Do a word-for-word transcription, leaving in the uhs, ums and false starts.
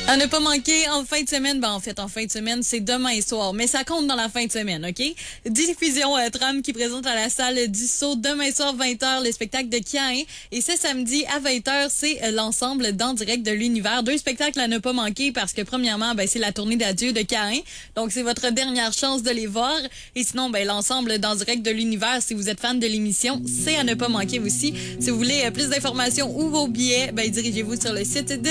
À ne pas manquer en fin de semaine, ben en fait en fin de semaine, c'est demain soir, mais ça compte dans la fin de semaine, OK? Diffusion euh, Tram qui présente à la salle du Sceau demain soir vingt heures le spectacle de Caïn et ce samedi à vingt heures, c'est euh, l'ensemble d'En direct de l'univers. Deux spectacles à ne pas manquer parce que premièrement, ben c'est la tournée d'adieu de Caïn. Donc c'est votre dernière chance de les voir et sinon ben l'ensemble d'En direct de l'univers si vous êtes fan de l'émission, c'est à ne pas manquer aussi. Si vous voulez euh, plus d'informations ou vos billets, ben dirigez-vous sur le site de